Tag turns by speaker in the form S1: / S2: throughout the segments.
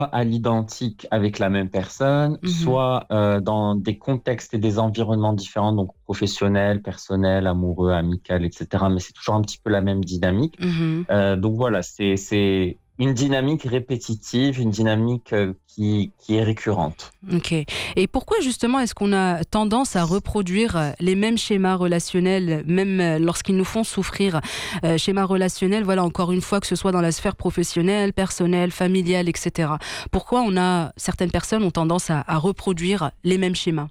S1: à l'identique avec la même personne,
S2: Mhm.
S1: soit dans des contextes et des environnements différents, donc professionnels, personnels, amoureux, amical, etc. Mais c'est toujours un petit peu la même dynamique.
S2: Mhm.
S1: Donc voilà, c'est une dynamique répétitive, une dynamique qui est récurrente.
S2: Ok. Et pourquoi justement est-ce qu'on a tendance à reproduire les mêmes schémas relationnels, même lorsqu'ils nous font souffrir? Schémas relationnels, voilà, encore une fois, que ce soit dans la sphère professionnelle, personnelle, familiale, etc. Pourquoi certaines personnes ont tendance à reproduire les mêmes schémas?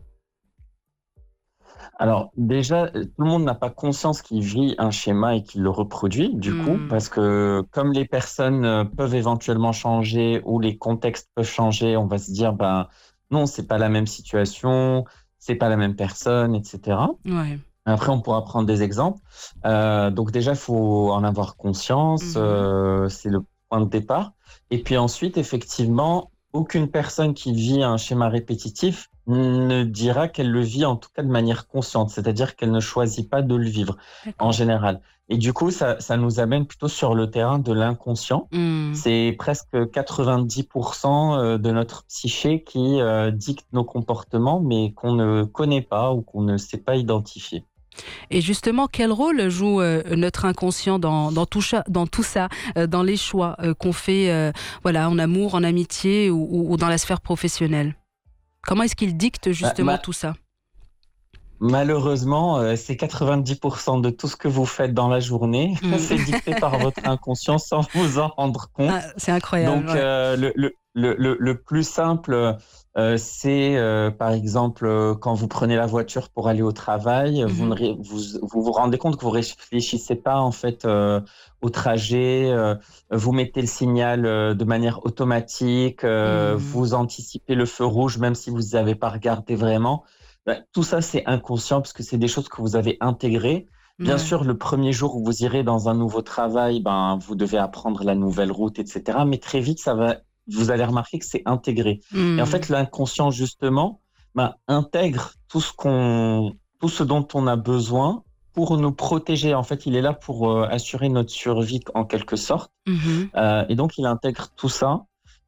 S1: Alors déjà, tout le monde n'a pas conscience qu'il vit un schéma et qu'il le reproduit, du coup,
S2: Hmm.
S1: parce que comme les personnes peuvent éventuellement changer ou les contextes peuvent changer, on va se dire, ben non, c'est pas la même situation, c'est pas la même personne, etc.
S2: Ouais.
S1: Après, on pourra prendre des exemples. Donc déjà, il faut en avoir conscience,
S2: Mhm.
S1: c'est le point de départ. Et puis ensuite, effectivement, aucune personne qui vit un schéma répétitif ne dira qu'elle le vit en tout cas de manière consciente, c'est-à-dire qu'elle ne choisit pas de le vivre en
S2: D'accord.
S1: général. Et du coup, ça nous amène plutôt sur le terrain de l'inconscient.
S2: Hmm.
S1: C'est presque 90% de notre psyché qui dicte nos comportements, mais qu'on ne connaît pas ou qu'on ne sait pas identifier.
S2: Et justement, quel rôle joue notre inconscient dans tout ça, dans les choix qu'on fait, voilà, en amour, en amitié ou dans la sphère professionnelle? Comment est-ce qu'il dicte
S1: Bah,
S2: justement tout ça?
S1: malheureusement, c'est 90% de tout ce que vous faites dans la journée,
S2: Mm.
S1: c'est dicté par votre inconscient sans vous en rendre
S2: Ah,
S1: compte.
S2: c'est incroyable,
S1: Donc,
S2: ouais.
S1: le plus simple, c'est par exemple quand vous prenez la voiture pour aller au travail,
S2: Mhm.
S1: vous rendez compte que vous réfléchissez pas en fait au trajet, vous mettez le signal de manière automatique,
S2: Mm.
S1: vous anticipez le feu rouge même si vous n'avez pas regardé vraiment. Ben, tout ça c'est inconscient parce que c'est des choses que vous avez intégrées. Bien
S2: Ouais.
S1: sûr, le premier jour où vous irez dans un nouveau travail, ben, vous devez apprendre la nouvelle route, etc. Mais très vite, vous allez remarquer que c'est intégré. Et en
S2: Mm.
S1: fait, l'inconscient, justement, ben, intègre tout ce dont on a besoin pour nous protéger. En fait, il est là pour assurer notre survie en quelque sorte.
S2: Mhm.
S1: Et donc, il intègre tout ça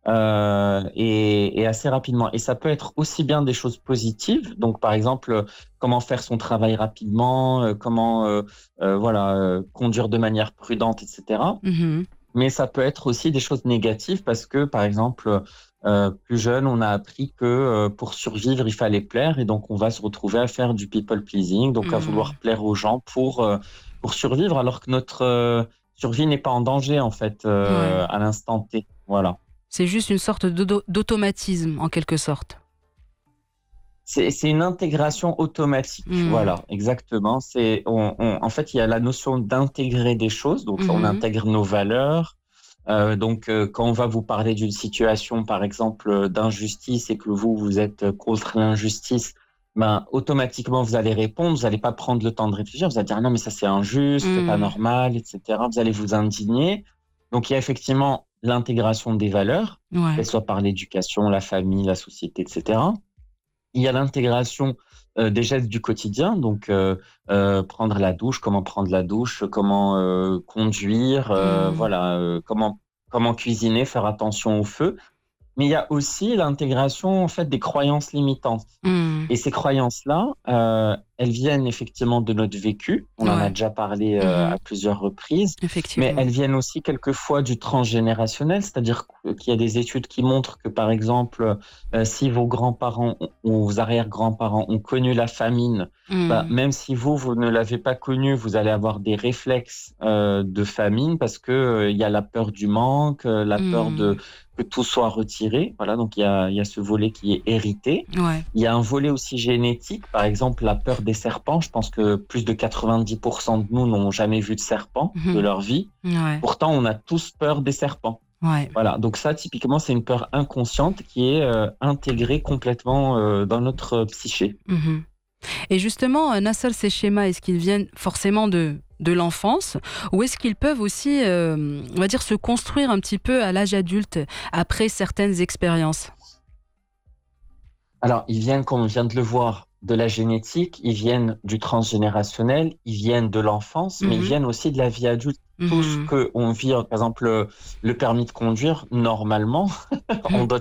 S1: et assez rapidement. Et ça peut être aussi bien des choses positives. Donc, par exemple, comment faire son travail rapidement, comment voilà, conduire de manière prudente, etc.
S2: Mhm.
S1: Mais ça peut être aussi des choses négatives parce que, par exemple, plus jeune, on a appris que pour survivre, il fallait plaire. Et donc, on va se retrouver à faire du people pleasing, donc à vouloir
S2: Mm.
S1: plaire aux gens pour survivre, alors que notre survie n'est pas en danger, en fait,
S2: Ouais.
S1: à l'instant T. Voilà.
S2: C'est juste une sorte d'automatisme, en quelque sorte.
S1: C'est une intégration automatique.
S2: Mm.
S1: Voilà, exactement. En fait, il y a la notion d'intégrer des choses. Donc, on
S2: Mhm.
S1: intègre nos valeurs. Donc, quand on va vous parler d'une situation, par exemple, d'injustice et que vous êtes contre l'injustice, ben, automatiquement, vous allez répondre. Vous n'allez pas prendre le temps de réfléchir. Vous allez dire, ah non, mais ça, c'est injuste, c'est pas
S2: Mm.
S1: normal, etc. Vous allez vous indigner. Donc, il y a effectivement l'intégration des valeurs,
S2: Ouais.
S1: qu'elles soient par l'éducation, la famille, la société, etc. Il y a l'intégration des gestes du quotidien, donc prendre la douche, comment prendre la douche, comment conduire,
S2: Mm.
S1: voilà, comment cuisiner, faire attention au feu. Mais il y a aussi l'intégration en fait des croyances limitantes.
S2: Mm.
S1: Et ces croyances-là, elles viennent effectivement de notre vécu. On en a
S2: Ouais.
S1: déjà parlé
S2: Mhm.
S1: à plusieurs reprises, mais
S2: Effectivement.
S1: elles viennent aussi quelquefois du transgénérationnel, c'est-à-dire qu'il y a des études qui montrent que, par exemple, si vos grands-parents ou vos arrière-grands-parents ont connu la famine, bah,
S2: Mm.
S1: même si vous ne l'avez pas connu, vous allez avoir des réflexes de famine parce que il y a la peur du manque, la peur
S2: Mm.
S1: de que tout soit retiré. Voilà, donc il y a ce volet qui est hérité.
S2: Ouais.
S1: Il y a un volet aussi génétique, par exemple la peur des serpents. Je pense que plus de 90% de nous n'ont jamais vu de serpent de
S2: Mhm.
S1: leur vie.
S2: Ouais.
S1: Pourtant, on a tous peur des serpents.
S2: Ouais.
S1: Voilà, donc ça, typiquement, c'est une peur inconsciente qui est intégrée complètement dans notre psyché.
S2: Mhm. Et justement, Nassar, ces schémas, est-ce qu'ils viennent forcément de l'enfance ou est-ce qu'ils peuvent aussi, on va dire, se construire un petit peu à l'âge adulte après certaines expériences?
S1: Alors, ils viennent, comme on vient de le voir, de la génétique, ils viennent du transgénérationnel, ils viennent de l'enfance, mais ils viennent aussi de la vie adulte. Tout ce qu'on vit, par exemple, le permis de conduire, normalement, on doit